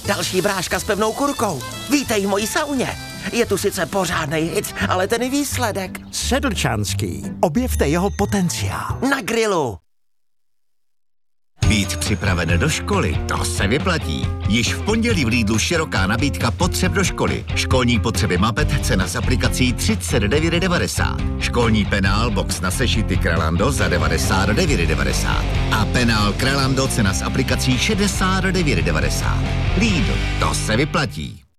další bráška s pevnou kurkou. Vítej v mojí sauně. Je tu sice pořádnej hit, ale ten je výsledek. Sedlčanský. Objevte jeho potenciál. Na grilu. Být připraven do školy, to se vyplatí. Již v pondělí v Lidlu široká nabídka potřeb do školy. Školní potřeby Mapet, cena s aplikací 39,90. Školní penál box na sešity Kralando za 99,90. A penál Kralando, cena s aplikací 69,90. Lidl, to se vyplatí.